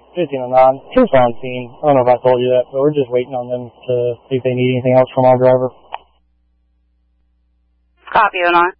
1509. Troops on scene. I don't know if I told you that, but we're just waiting on them to see if they need anything else from our driver. Copy, 09.